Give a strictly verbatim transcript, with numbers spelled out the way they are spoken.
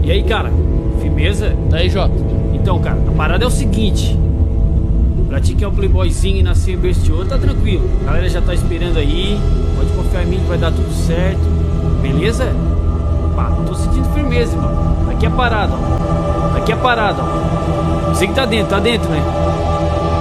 E aí, cara? Firmeza? Tá aí, Jota. Então, cara, a parada é o seguinte. Pra ti que é um playboyzinho e nasceu em bestiou, tá tranquilo. A galera já tá esperando aí. Pode confiar em mim que vai dar tudo certo. Beleza? Pá, tô sentindo firmeza, irmão. Aqui é parada, ó. Aqui é parada, ó. Você que tá dentro, tá dentro, né?